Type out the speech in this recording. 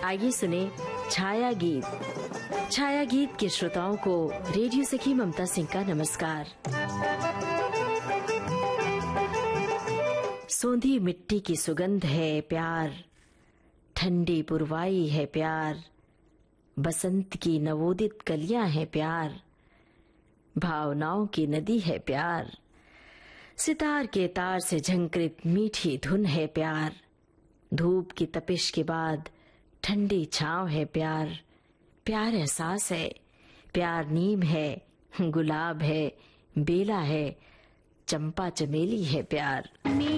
आइए सुने छाया गीत। छाया गीत के श्रोताओं को रेडियो सखी ममता सिंह का नमस्कार। सोंधी मिट्टी की सुगंध है प्यार, ठंडी पुरवाई है प्यार, बसंत की नवोदित कलियां है प्यार, भावनाओं की नदी है प्यार, सितार के तार से झंकृत मीठी धुन है प्यार, धूप की तपिश के बाद ठंडी छांव है प्यार, प्यार एहसास है, प्यार नीम है, गुलाब है, बेला है, चंपा चमेली है प्यार।